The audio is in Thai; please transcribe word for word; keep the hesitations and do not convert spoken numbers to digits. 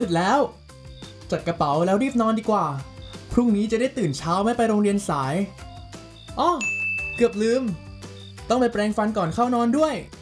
เสร็จแล้วจัดกระเป๋าแล้วรีบนอนดีกว่าพรุ่งนี้จะได้ตื่นเช้าไม่ไปโรงเรียนสายอ้อเกือบลืมต้องไปแปรงฟันก่อนเข้านอนด้วย